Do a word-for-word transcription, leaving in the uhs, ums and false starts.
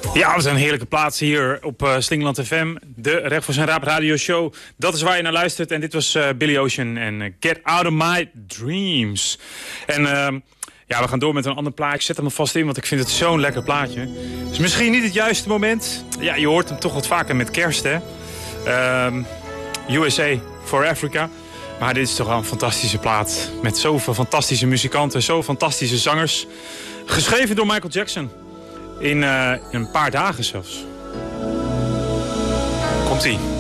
Ja, we zijn een heerlijke plaats hier op uh, Slingerland F M. De Recht voor zijn Raap radio show. Dat is waar je naar luistert. En dit was uh, Billy Ocean en uh, Get Out of My Dreams. En uh, ja, we gaan door met een ander plaatje. Ik zet hem er vast in, want ik vind het zo'n lekker plaatje. Het is misschien niet het juiste moment. Ja, je hoort hem toch wat vaker met kerst, hè. Uh, U S A for Africa. Maar dit is toch wel een fantastische plaat. Met zoveel fantastische muzikanten, zoveel fantastische zangers. Geschreven door Michael Jackson. In, uh, in een paar dagen zelfs. Komt-ie.